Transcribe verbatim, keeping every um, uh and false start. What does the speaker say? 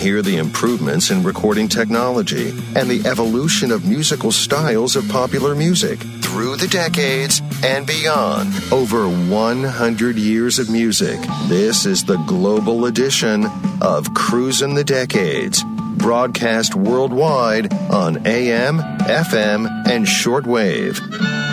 hear the improvements in recording technology and the evolution of musical styles of popular music through the decades and beyond. Over one hundred years of music. This is the global edition of Cruisin' the Decades, broadcast worldwide on A M, F M, and shortwave.